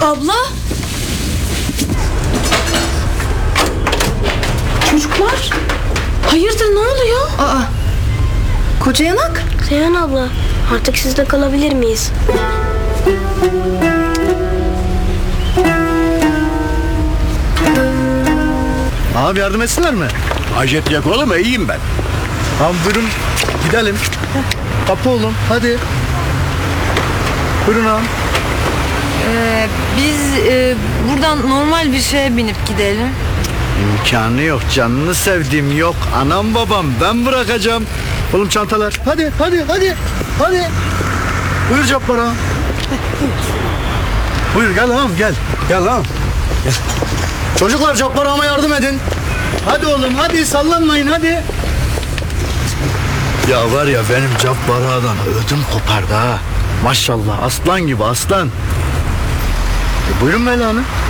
Abla. Çocuklar. Hayırdır, ne oluyor? Aa, koca yanak. Seyhan abla, artık sizde kalabilir miyiz? Abi yardım etsinler mi? Hacet yok oğlum, iyiyim ben. Tamam buyurun gidelim. Kapı oğlum hadi. Buyurun ağam. Biz buradan normal bir şeye binip gidelim. İmkanı yok, canını sevdiğim yok. Anam babam ben bırakacağım. Oğlum çantalar. Hadi. Buyur Cabbar ağam. Buyur gel ağam gel. Gel ağam. Gel. Çocuklar Cabbar ağama yardım edin. Hadi oğlum hadi sallanmayın hadi. Ya var ya benim Cabbar ağadan ödüm kopardı ha. Maşallah aslan gibi aslan. Buyurun Mela Hanım.